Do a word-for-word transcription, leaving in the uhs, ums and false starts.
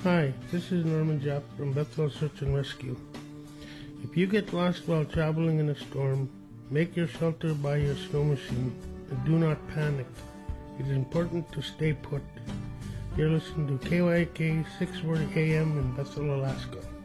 Hi, this is Norman Japp from Bethel Search and Rescue. If you get lost while traveling in a storm, make your shelter by your snow machine and do not panic. It is important to stay put. You're listening to K Y K six forty A M in Bethel, Alaska.